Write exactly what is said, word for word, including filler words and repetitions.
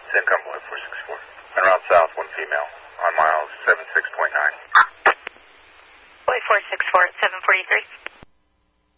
Same Cumberland, four six four. En route south, one female, on miles seven six point nine. Boy four six four, seven forty-three.